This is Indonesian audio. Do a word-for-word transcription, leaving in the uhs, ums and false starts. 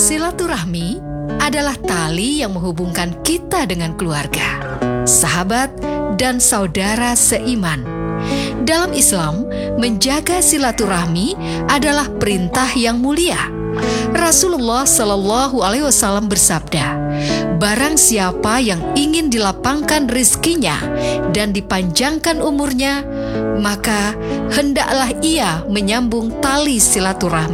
Silaturahmi adalah tali yang menghubungkan kita dengan keluarga, sahabat, dan saudara seiman. Dalam Islam, menjaga silaturahmi adalah perintah yang mulia. Rasulullah Shallallahu Alaihi Wasallam bersabda, "Barang siapa yang ingin dilapangkan rezekinya dan dipanjangkan umurnya, maka hendaklah ia menyambung tali silaturahmi."